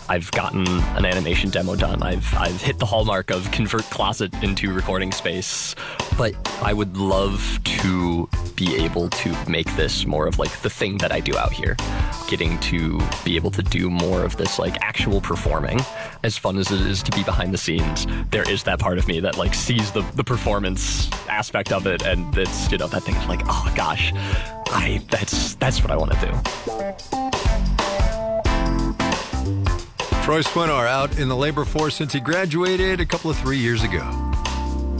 I've gotten an animation demo done. I've hit the hallmark of convert closet into recording space. But I would love to be able to make this more of like the thing that I do out here. Getting to be able to do more of this like actual performing. As fun as it is to be behind the scenes, there is that part of me that like sees the performance aspect of it, and it's, you know, that thing of like, oh gosh, that's what I want to do. Troy Swinar out in the labor force since he graduated a couple of 3 years ago.